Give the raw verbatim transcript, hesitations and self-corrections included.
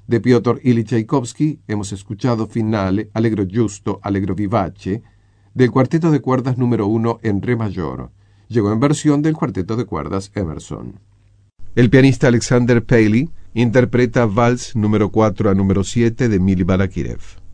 De Piotr Ilyich Tchaikovsky hemos escuchado Finale, Allegro giusto, Allegro vivace, del cuarteto de cuerdas número uno en re mayor. Llegó en versión del cuarteto de cuerdas Emerson. El pianista Alexander Paley interpreta Vals número cuatro a número siete de Mili Balakirev.